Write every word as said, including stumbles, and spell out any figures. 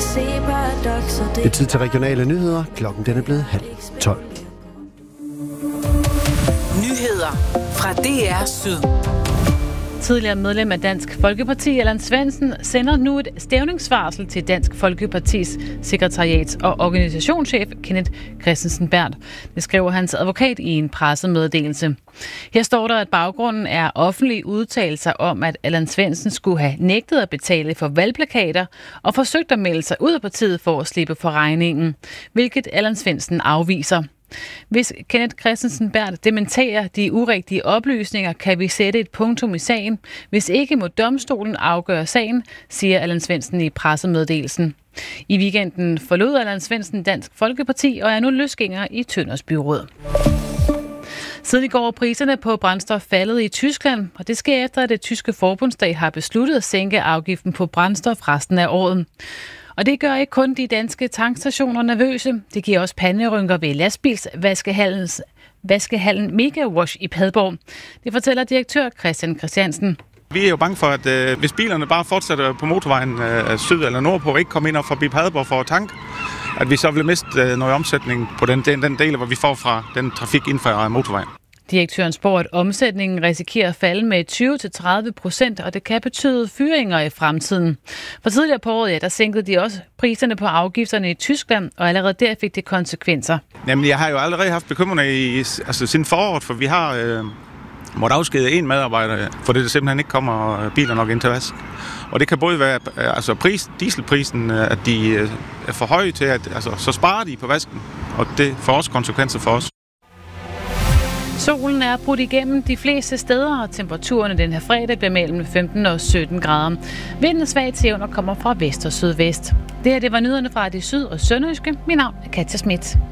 kan se paradokser. Det er tid til regionale nyheder. Klokken den er blevet halv tolv. Nyheder fra D R Syd. Tidligere medlem af Dansk Folkeparti, Allan Svendsen, sender nu et stævningsvarsel til Dansk Folkepartis sekretariats- og organisationschef Kenneth Kristensen Berth. Det skriver hans advokat i en pressemeddelelse. Her står der, at baggrunden er offentlige udtalelser om, at Allan Svendsen skulle have nægtet at betale for valgplakater og forsøgt at melde sig ud af partiet for at slippe for regningen, hvilket Allan Svendsen afviser. Hvis Kenneth Kristensen Berth dementerer de urigtige oplysninger, kan vi sætte et punktum i sagen. Hvis ikke, må domstolen afgøre sagen, siger Allan Svendsen i pressemeddelelsen. I weekenden forlod Allan Svendsen Dansk Folkeparti og er nu løsgænger i Tønders byråd. Siden i går er priserne på brændstof faldet i Tyskland, og det sker efter, at det tyske forbundsdag har besluttet at sænke afgiften på brændstof resten af året. Og det gør ikke kun de danske tankstationer nervøse. Det giver også panderynker ved lastbilsvaskehallen vaskehallen Megawash i Padborg. Det fortæller direktør Christian Christiansen. Vi er jo bange for, at øh, hvis bilerne bare fortsætter på motorvejen øh, syd eller nordpå, ikke kommer ind og forbi Padborg for at tanke, at vi så vil miste øh, noget omsætning på den, den, den del, hvor vi får fra den trafik inden for motorvejen. Direktøren spår, at omsætningen risikerer at falde med tyve til tredive procent, og det kan betyde fyringer i fremtiden. For tidligere på året, ja, der sænkede de også priserne på afgifterne i Tyskland, og allerede der fik det konsekvenser. Jamen, jeg har jo allerede haft bekymringer i, altså, siden foråret, for vi har øh, måttet afskede en medarbejder, for det simpelthen ikke kommer biler nok ind til vask. Og det kan både være altså pris, dieselprisen, at de er for høje til, at altså, så sparer de på vasken, og det får også konsekvenser for os. Solen er brudt igennem de fleste steder, og temperaturen den her fredag bliver mellem femten og sytten grader. Vinden svag til jævn og kommer fra vest og sydvest. Det her det var nyhederne fra det syd- og sønderjyske. Mit navn er Katja Schmidt.